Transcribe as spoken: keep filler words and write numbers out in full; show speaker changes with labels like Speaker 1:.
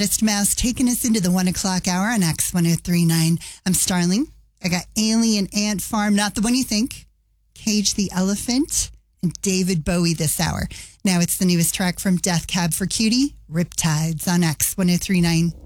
Speaker 1: Modest Mouse taking us into the one o'clock hour on X one oh three point nine. I'm Starling. I got Alien Ant Farm, not the one you think, Cage the Elephant, and David Bowie this hour. Now it's the newest track from Death Cab for Cutie, Riptides on X one oh three point nine.